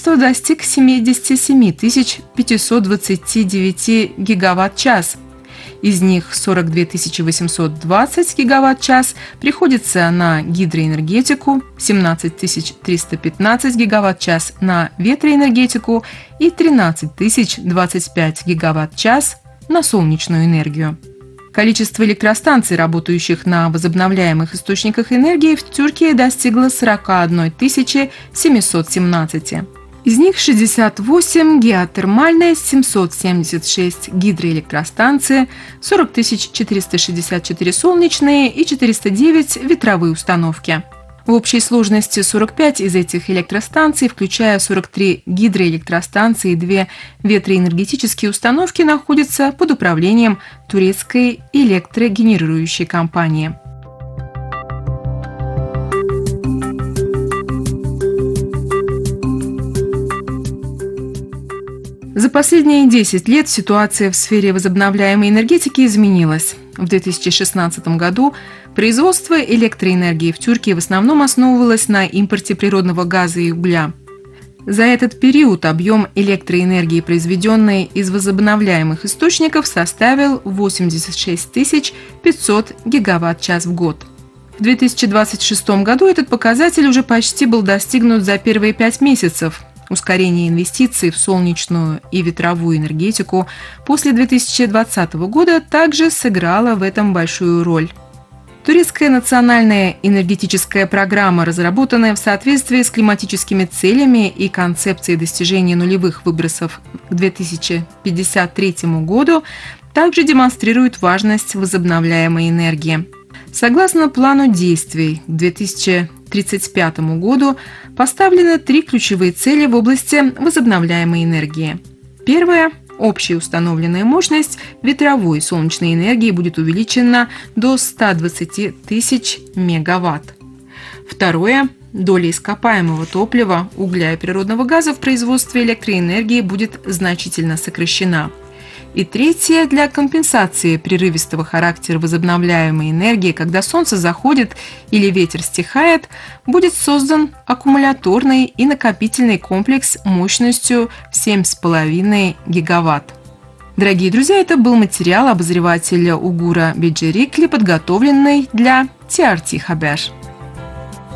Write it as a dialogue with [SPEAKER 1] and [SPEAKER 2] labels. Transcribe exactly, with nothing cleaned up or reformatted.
[SPEAKER 1] производства достиг семидесяти семи тысяч пятисот двадцати девяти гигаватт-час. Из них сорок две тысячи восемьсот двадцать гигаватт-час приходится на гидроэнергетику, семнадцать тысяч триста пятнадцать гигаватт-час на ветроэнергетику и тринадцать тысяч двадцать пять гигаватт-час на солнечную энергию. Количество электростанций, работающих на возобновляемых источниках энергии, в Тюркии достигло сорока одной тысячи семисот семнадцати. Из них шестьдесят восемь геотермальные, семьсот семьдесят шесть гидроэлектростанции, сорок тысяч четыреста шестьдесят четыре солнечные и четыреста девять ветровые установки. В общей сложности сорок пять из этих электростанций, включая сорок три гидроэлектростанции и две ветроэнергетические установки, находятся под управлением турецкой электрогенерирующей компании. За последние десять лет ситуация в сфере возобновляемой энергетики изменилась. В две тысячи шестнадцатом году производство электроэнергии в Тюркии в основном основывалось на импорте природного газа и угля. За этот период объем электроэнергии, произведенной из возобновляемых источников, составил восемьдесят шесть тысяч пятьсот гигаватт-час в год. В две тысячи двадцать шестом году этот показатель уже почти был достигнут за первые пять месяцев. Ускорение инвестиций в солнечную и ветровую энергетику после две тысячи двадцатого года также сыграло в этом большую роль. Турецкая национальная энергетическая программа, разработанная в соответствии с климатическими целями и концепцией достижения нулевых выбросов к две тысячи пятьдесят третьему году, также демонстрирует важность возобновляемой энергии. Согласно плану действий, к две тысячи тридцать пятому году поставлены три ключевые цели в области возобновляемой энергии. Первая – общая установленная мощность ветровой и солнечной энергии будет увеличена до ста двадцати тысяч мегаватт. Второе – доля ископаемого топлива, угля и природного газа в производстве электроэнергии будет значительно сокращена. И третье, для компенсации прерывистого характера возобновляемой энергии, когда солнце заходит или ветер стихает, будет создан аккумуляторный и накопительный комплекс мощностью в семь с половиной гигаватт. Дорогие друзья, это был материал обозревателя Угура Беджерикли, подготовленный для ти ар ти Хабер.